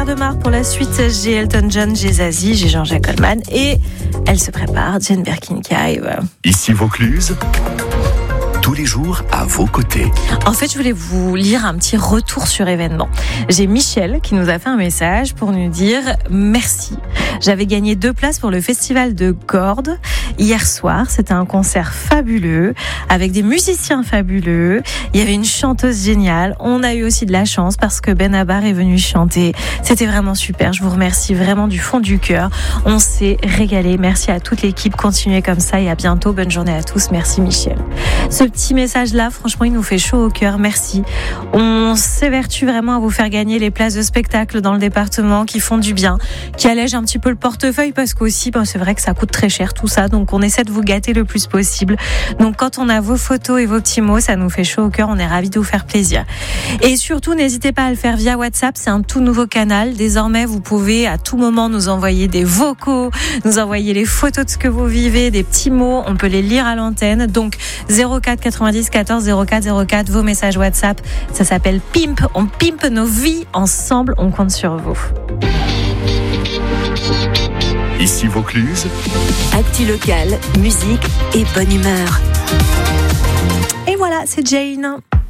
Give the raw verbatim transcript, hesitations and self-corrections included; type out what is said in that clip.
Gare de Mar pour la suite. J'ai Elton John, j'ai Zazie, j'ai Jean-Jacques Goldman et elle se prépare, Jane Birkin qui arrive. Ici Vaucluse, tous les jours à vos côtés. En fait, je voulais vous lire un petit retour sur événement. J'ai Michel qui nous a fait un message pour nous dire merci. J'avais gagné deux places pour le festival de Gordes hier soir. C'était un concert fabuleux avec des musiciens fabuleux. Il y avait une chanteuse géniale. On a eu aussi de la chance parce que Benabar est venu chanter. C'était vraiment super. Je vous remercie vraiment du fond du cœur. On s'est régalé. Merci à toute l'équipe. Continuez comme ça et à bientôt. Bonne journée à tous. Merci Michel. Ce petit message-là, franchement, il nous fait chaud au cœur. Merci. On s'évertue vraiment à vous faire gagner les places de spectacle dans le département qui font du bien, qui allègent un petit peu le portefeuille parce qu'aussi, ben, c'est vrai que ça coûte très cher tout ça. Donc, on essaie de vous gâter le plus possible. Donc, quand on a vos photos et vos petits mots, ça nous fait chaud au cœur. On est ravis de vous faire plaisir. Et surtout, n'hésitez pas à le faire via WhatsApp. C'est un tout nouveau canal. Désormais, vous pouvez à tout moment nous envoyer des vocaux, nous envoyer les photos de ce que vous vivez, des petits mots. On peut les lire à l'antenne. Donc, zéro quatre quatre-vingt-dix quatorze zéro quatre zéro quatre, vos messages WhatsApp. Ça s'appelle Pimp. On pimpe nos vies ensemble. On compte sur vous. Ici Vaucluse, actu locale, musique et bonne humeur. Et voilà, c'est Jane.